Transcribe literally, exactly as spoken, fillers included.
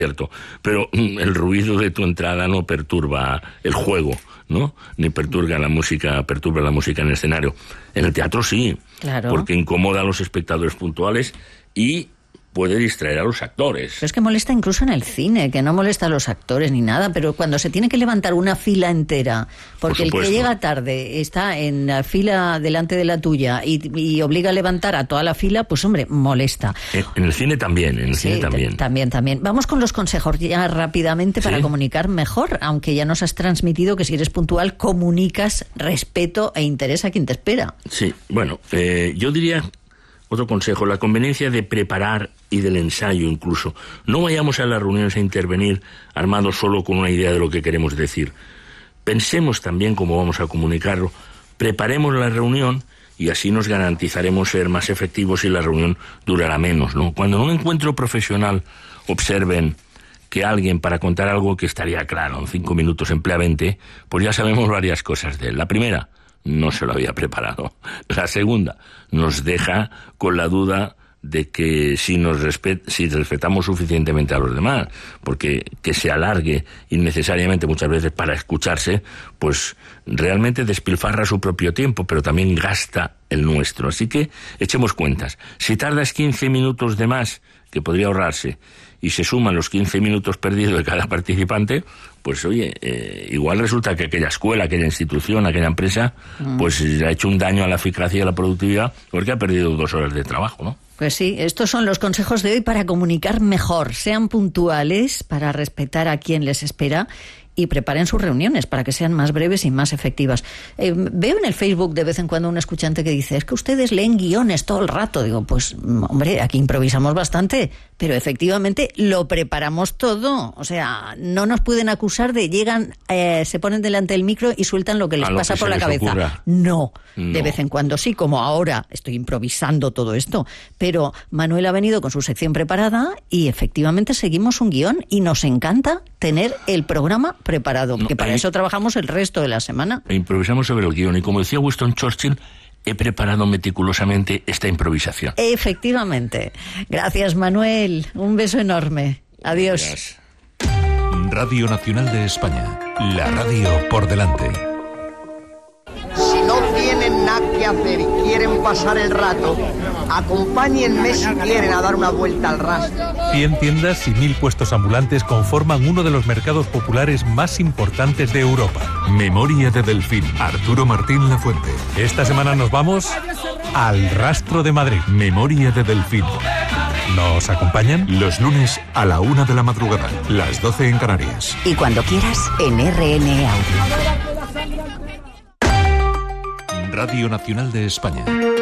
cierto, pero el ruido de tu entrada no perturba el juego, ¿no? Ni perturba la música, perturba la música en el escenario. En el teatro sí, claro, porque incomoda a los espectadores puntuales y puede distraer a los actores. Pero es que molesta incluso en el cine, que no molesta a los actores ni nada, pero cuando se tiene que levantar una fila entera, porque Por el que llega tarde está en la fila delante de la tuya y, y obliga a levantar a toda la fila, pues hombre, molesta. En, en el cine también, en el sí, cine también. También, también. Vamos con los consejos ya rápidamente para ¿Sí? comunicar mejor, aunque ya nos has transmitido que si eres puntual comunicas respeto e interés a quien te espera. Sí, bueno, eh, yo diría... Otro consejo, la conveniencia de preparar y del ensayo incluso. No vayamos a las reuniones a intervenir armados solo con una idea de lo que queremos decir. Pensemos también cómo vamos a comunicarlo, preparemos la reunión y así nos garantizaremos ser más efectivos y la reunión durará menos, ¿no? Cuando en un encuentro profesional observen que alguien para contar algo que estaría claro en cinco minutos emplea veinte, pues ya sabemos varias cosas de él. La primera, no se lo había preparado. La segunda, nos deja con la duda de que si nos respet, si respetamos suficientemente a los demás, porque que se alargue innecesariamente muchas veces para escucharse, pues realmente despilfarra su propio tiempo, pero también gasta el nuestro. Así que echemos cuentas. Si tardas quince minutos de más, que podría ahorrarse, y se suman los quince minutos perdidos de cada participante, pues oye, eh, igual resulta que aquella escuela, aquella institución, aquella empresa, mm. pues ha hecho un daño a la eficacia y a la productividad porque ha perdido dos horas de trabajo, ¿no? Pues sí, estos son los consejos de hoy para comunicar mejor. Sean puntuales para respetar a quien les espera y preparen sus reuniones para que sean más breves y más efectivas. Eh, veo en el Facebook de vez en cuando un escuchante que dice, es que ustedes leen guiones todo el rato. Digo, pues hombre, aquí improvisamos bastante, pero efectivamente lo preparamos todo. O sea, no nos pueden acusar de llegan, eh, se ponen delante del micro y sueltan lo que les lo pasa que por la cabeza. No, no, de vez en cuando sí, como ahora estoy improvisando todo esto. Pero Manuel ha venido con su sección preparada y efectivamente seguimos un guión y nos encanta tener el programa preparado, no, que para ahí, eso trabajamos el resto de la semana. Improvisamos sobre el guión y como decía Winston Churchill, he preparado meticulosamente esta improvisación. Efectivamente. Gracias, Manuel. Un beso enorme. Adiós. Gracias. Radio Nacional de España. La radio por delante. Si no tienen nada que hacer y quieren pasar el rato, acompáñenme si quieren a dar una vuelta al rastro. cien tiendas y mil puestos ambulantes conforman uno de los mercados populares más importantes de Europa. Memoria de Delfín. Arturo Martín Lafuente. Esta semana nos vamos al Rastro de Madrid. Memoria de Delfín. ¿Nos acompañan? Los lunes a la una de la madrugada, las doce en Canarias. Y cuando quieras, en R N Audio. Radio Nacional de España.